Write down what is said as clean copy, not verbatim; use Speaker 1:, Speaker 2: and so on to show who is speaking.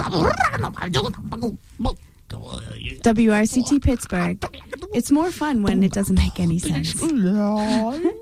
Speaker 1: WRCT Pittsburgh. It's more fun when it doesn't make any sense.